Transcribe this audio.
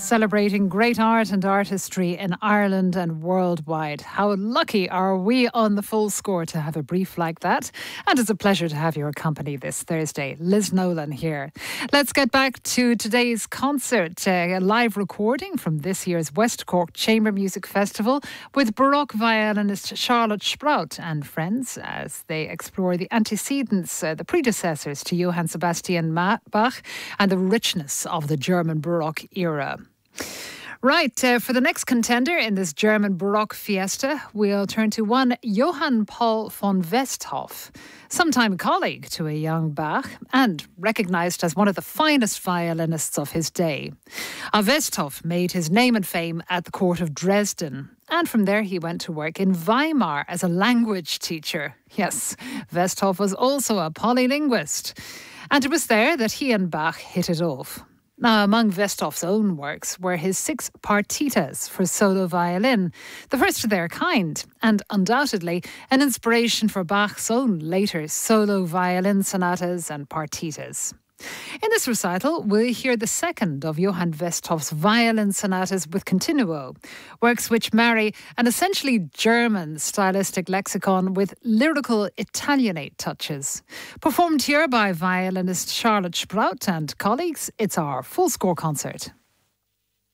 celebrating great art and artistry in Ireland and worldwide. How lucky are we on the Full Score to have a brief like that? And it's a pleasure to have your company this Thursday. Liz Nolan here. Let's get back to today's concert, a live recording from this year's West Cork Chamber Music Festival with Baroque violinist Charlotte Sprout and friends as they explore the antecedents, the predecessors to Johann Sebastian Bach and the richness of the German Baroque era. Right, for the next contender in this German Baroque fiesta, we'll turn to one Johann Paul von Westhoff, sometime colleague to a young Bach and recognised as one of the finest violinists of his day. Westhoff made his name and fame at the court of Dresden, and from there he went to work in Weimar as a language teacher. Yes, Westhoff was also a polylinguist, and it was there that he and Bach hit it off. Now, among Westhoff's own works were his 6 partitas for solo violin, the first of their kind, and undoubtedly an inspiration for Bach's own later solo violin sonatas and partitas. In this recital, we'll hear the second of Johann Westhoff's violin sonatas with continuo, works which marry an essentially German stylistic lexicon with lyrical Italianate touches. Performed here by violinist Charlotte Sprout and colleagues, it's our Full Score concert.